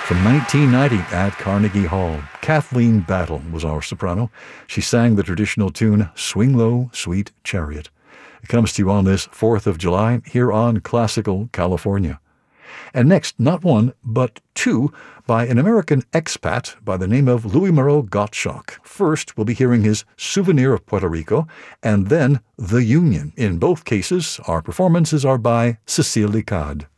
From 1990 at Carnegie Hall, Kathleen Battle was our soprano. She sang the traditional tune, Swing Low, Sweet Chariot. It comes to you on this 4th of July here on Classical California. And next, not one, but two, by an American expat by the name of Louis Moreau Gottschalk. First, we'll be hearing his Souvenir of Puerto Rico, and then The Union. In both cases, our performances are by Cecile Licard.